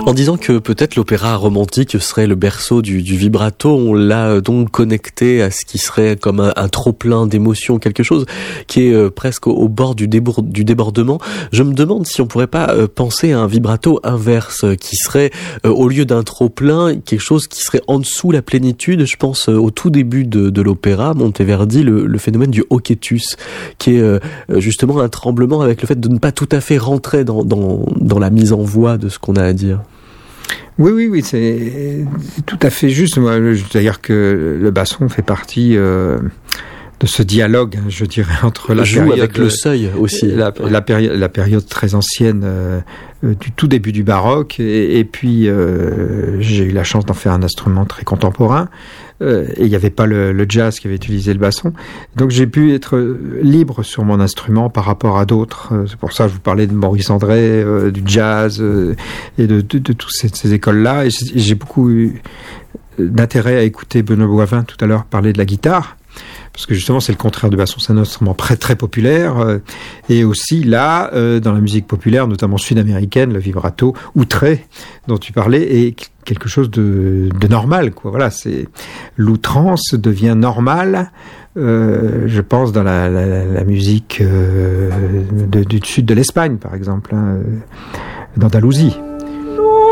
En disant que peut-être l'opéra romantique serait le berceau du vibrato, on l'a donc connecté à ce qui serait comme un trop-plein d'émotions, quelque chose qui est presque au bord du débordement. Je me demande si on pourrait pas penser à un vibrato inverse, qui serait, au lieu d'un trop-plein, quelque chose qui serait en dessous la plénitude. Je pense au tout début de l'opéra, Monteverdi, le phénomène du hoquetus, qui est justement un tremblement avec le fait de ne pas tout à fait rentrer dans la mise en voix de ce qu'on a à dire. Oui, c'est tout à fait juste. Moi, c'est-à-dire que le basson fait partie de ce dialogue, je dirais, entre la période avec le seuil aussi, la période très ancienne du tout début du baroque, et puis j'ai eu la chance d'en faire un instrument très contemporain. Et il n'y avait pas le jazz qui avait utilisé le basson. Donc j'ai pu être libre sur mon instrument par rapport à d'autres. C'est pour ça que je vous parlais de Maurice André, du jazz et de toutes ces écoles-là. Et j'ai beaucoup eu d'intérêt à écouter Benoît Boivin tout à l'heure parler de la guitare. Parce que justement, c'est le contraire du basson, c'est un instrument très, très populaire. Et aussi, là, dans la musique populaire, notamment sud-américaine, le vibrato, outré, dont tu parlais, est quelque chose de normal, quoi. Voilà, l'outrance devient normale, je pense, dans la musique du sud de l'Espagne, par exemple, d'Andalousie.